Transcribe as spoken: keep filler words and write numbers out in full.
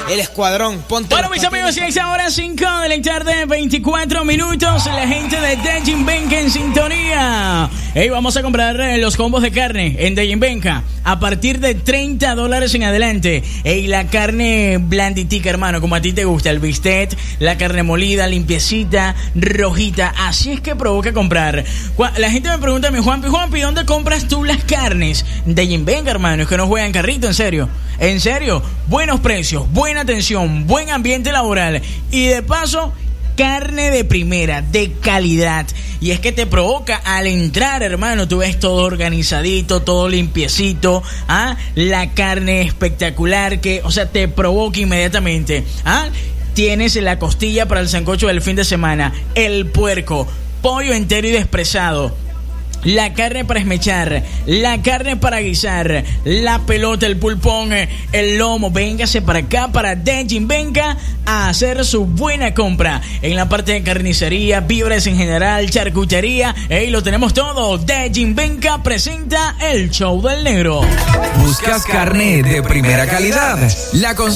El escuadrón, ponte. Bueno, mis amigos, y es ahora cinco de la tarde, veinticuatro minutos. La gente de Dejin Benca en sintonía. Hey, vamos a comprar eh, los combos de carne en Dejin Benca a partir de treinta dólares en adelante. Hey, la carne blanditica, hermano, como a ti te gusta. El bistec, la carne molida, limpiecita, rojita. Así es que provoca comprar. La gente me pregunta a mí, Juanpi, Juanpi, ¿dónde compras tú las carnes? Dejin Benca, hermano, es que no juegan carrito, en serio. En serio, buenos precios, buena atención, buen ambiente laboral y de paso, carne de primera, de calidad. Y es que te provoca al entrar, hermano, tú ves todo organizadito, todo limpiecito, ¿ah? La carne espectacular que, o sea, te provoca inmediatamente, ¿ah? Tienes la costilla para el sancocho del fin de semana, el puerco, pollo entero y despresado, la carne para esmechar, la carne para guisar, la pelota, el pulpón, el lomo. Véngase para acá, para Dejin Benca, a hacer su buena compra. En la parte de carnicería, víveres en general, charcutería, ahí lo tenemos todo. Dejin Benca presenta el show del negro. ¿Buscas carne de primera calidad? La